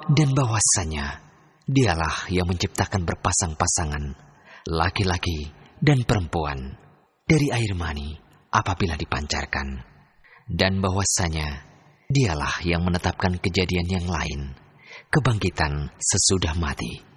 dan bahwasanya Dialah yang menciptakan berpasang-pasangan laki-laki dan perempuan dari air mani apabila dipancarkan, dan bahwasanya Dialah yang menetapkan kejadian yang lain, kebangkitan sesudah mati.